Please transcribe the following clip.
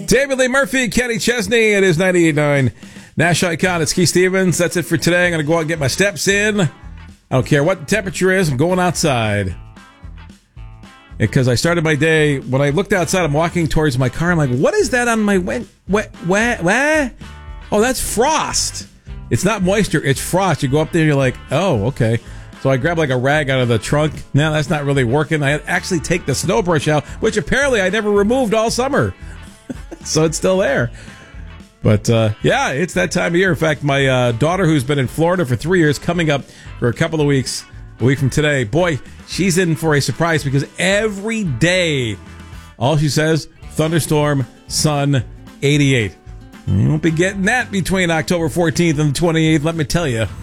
David Lee Murphy, Kenny Chesney. It is 98.9 Nash Icon. It's Keith Stevens. That's it for today. I'm going to go out and get my steps in. I don't care what the temperature is. I'm going outside. Because I started my day, when I looked outside, I'm walking towards my car. I'm like, what is that on my what? Oh, that's frost. It's not moisture. It's frost. You go up there and you're like, oh, okay. So I grab like a rag out of the trunk. Now that's not really working. I actually take the snow brush out, which apparently I never removed all summer. So it's still there. But yeah, it's that time of year. In fact, my daughter, who's been in Florida for 3 years, coming up for a couple of weeks, a week from today, boy, she's in for a surprise because every day, all she says, thunderstorm, sun, 88. You won't be getting that between October 14th and the 28th, let me tell you.